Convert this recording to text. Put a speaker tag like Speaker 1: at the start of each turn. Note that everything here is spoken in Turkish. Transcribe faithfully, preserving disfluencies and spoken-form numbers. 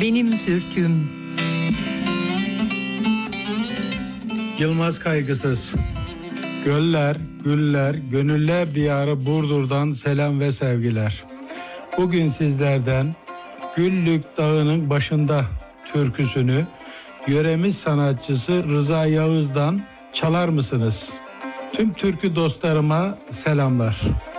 Speaker 1: benim türküm.
Speaker 2: Yılmaz Kaygısız. Göller, güller, gönüller diyarı Burdur'dan selam ve sevgiler. Bugün sizlerden Güllük Dağı'nın başında türküsünü yöremiz sanatçısı Rıza Yağız'dan çalar mısınız? Tüm türkü dostlarıma selamlar.